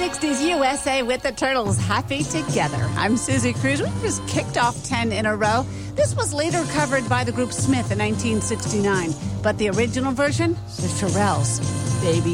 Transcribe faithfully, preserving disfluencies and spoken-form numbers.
sixties U S A with the Turtles, Happy Together. I'm Susie Cruz. We just kicked off ten in a row. This was later covered by the group Smith in nineteen sixty-nine, but the original version is Pharrell's Baby